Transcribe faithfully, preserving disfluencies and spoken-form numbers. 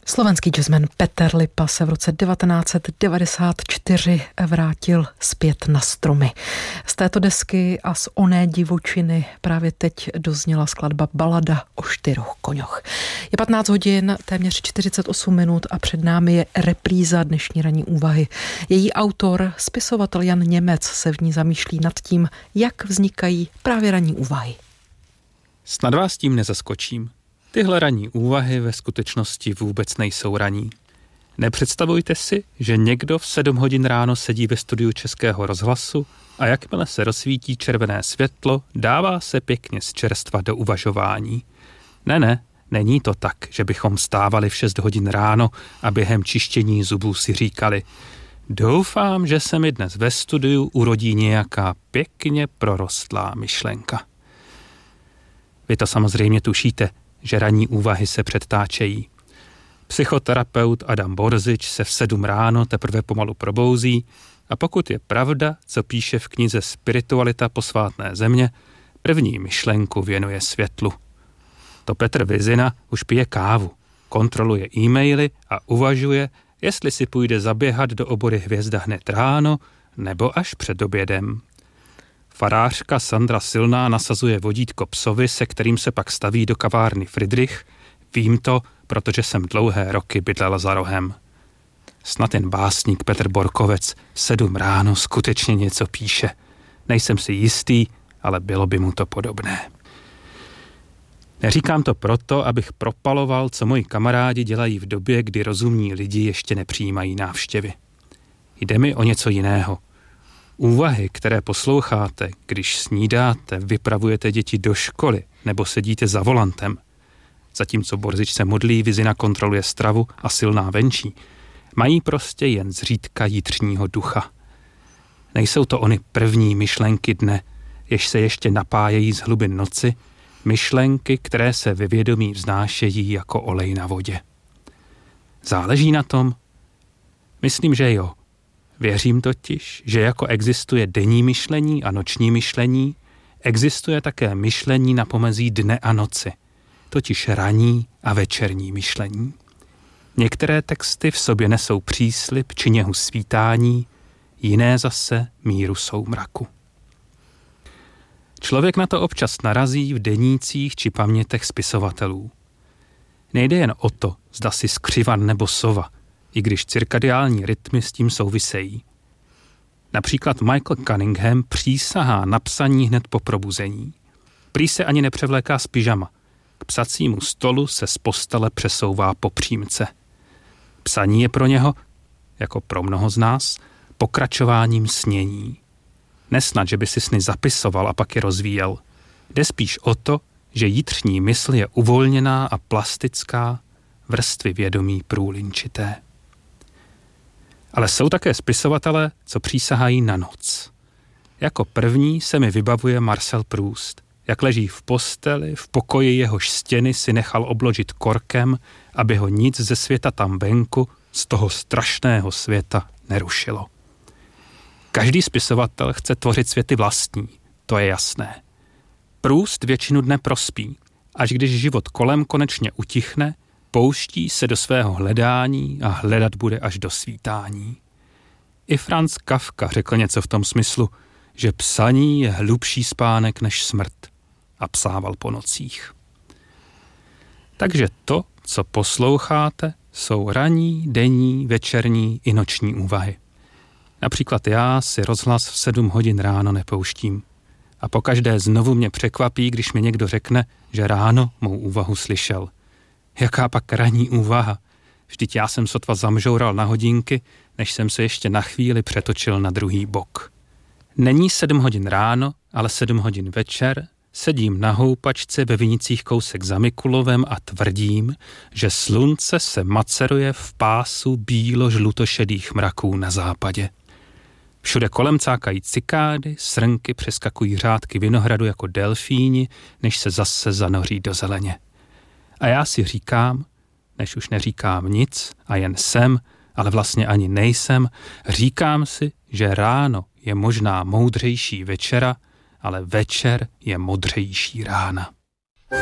Slovenský jazzman Peter Lipa se v roce devatenáct set devadesát čtyři vrátil zpět na stromy. Z této desky a z oné divočiny právě teď dozněla skladba Balada o čtyřoch koňoch. Je patnáct hodin, téměř čtyřicet osm minut a před námi je repríza dnešní ranní úvahy. Její autor, spisovatel Jan Němec, se v ní zamýšlí nad tím, jak vznikají právě ranní úvahy. Snad vás tím nezaskočím. Tyhle ranní úvahy ve skutečnosti vůbec nejsou ranní. Nepředstavujte si, že někdo v sedm hodin ráno sedí ve studiu Českého rozhlasu a jakmile se rozsvítí červené světlo, dává se pěkně z čerstva do uvažování. Ne, ne, není to tak, že bychom vstávali v šest hodin ráno a během čištění zubů si říkali: doufám, že se mi dnes ve studiu urodí nějaká pěkně prorostlá myšlenka. Vy to samozřejmě tušíte, že ranní úvahy se předtáčejí. Psychoterapeut Adam Borzič se v sedm ráno teprve pomalu probouzí a pokud je pravda, co píše v knize Spiritualita posvátné země, první myšlenku věnuje světlu. To Petr Vizina už pije kávu, kontroluje e-maily a uvažuje, jestli si půjde zaběhat do obory Hvězda hned ráno nebo až před obědem. Farářka Sandra Silná nasazuje vodítko psovi, se kterým se pak staví do kavárny Friedrich. Vím to, protože jsem dlouhé roky bydlela za rohem. Snad jen básník Petr Borkovec sedm ráno skutečně něco píše. Nejsem si jistý, ale bylo by mu to podobné. Neříkám to proto, abych propaloval, co moji kamarádi dělají v době, kdy rozumní lidi ještě nepřijímají návštěvy. Jde mi o něco jiného. Úvahy, které posloucháte, když snídáte, vypravujete děti do školy nebo sedíte za volantem, zatímco Borzič se modlí, Vizina kontroluje stravu a Silná venčí, mají prostě jen zřídka jitřního ducha. Nejsou to ony první myšlenky dne, jež se ještě napájejí z hlubin noci, myšlenky, které se ve vědomí vznášejí jako olej na vodě. Záleží na tom? Myslím, že jo. Věřím totiž, že jako existuje denní myšlení a noční myšlení, existuje také myšlení na pomezí dne a noci, totiž ranní a večerní myšlení. Některé texty v sobě nesou příslib či něhu svítání, jiné zase míru soumraku. Člověk na to občas narazí v denících či pamětech spisovatelů. Nejde jen o to, zda si skřivan nebo sova, i když cirkadiální rytmy s tím souvisejí. Například Michael Cunningham přísahá na psaní hned po probuzení. Prý se ani nepřevléká z pyžama. K psacímu stolu se z postele přesouvá po přímce. Psaní je pro něho, jako pro mnoho z nás, pokračováním snění. Nesnad, že by si sny zapisoval a pak je rozvíjel. Jde spíš o to, že jitřní mysl je uvolněná a plastická, vrstvy vědomí průlinčité. Ale jsou také spisovatelé, co přísahají na noc. Jako první se mi vybavuje Marcel Proust, jak leží v posteli, v pokoji jehož stěny si nechal obložit korkem, aby ho nic ze světa tam venku, z toho strašného světa, nerušilo. Každý spisovatel chce tvořit světy vlastní, to je jasné. Proust většinu dne prospí, až když život kolem konečně utichne, pouští se do svého hledání a hledat bude až do svítání. I Franz Kafka řekl něco v tom smyslu, že psaní je hlubší spánek než smrt, a psával po nocích. Takže to, co posloucháte, jsou ranní, denní, večerní i noční úvahy. Například já si rozhlas v sedm hodin ráno nepouštím. A pokaždé znovu mě překvapí, když mi někdo řekne, že ráno mou úvahu slyšel. Jaká pak ranní úvaha? Vždyť já jsem sotva zamžoural na hodinky, než jsem se ještě na chvíli přetočil na druhý bok. Není sedm hodin ráno, ale sedm hodin večer, sedím na houpačce ve Vinicích kousek za Mikulovem a tvrdím, že slunce se maceruje v pásu bílo-žlutošedých mraků na západě. Všude kolem cákají cikády, srnky přeskakují řádky vinohradu jako delfíni, než se zase zanoří do zeleně. A já si říkám, než už neříkám nic a jen jsem, ale vlastně ani nejsem, říkám si, že ráno je možná moudřejší večera, ale večer je modřejší rána.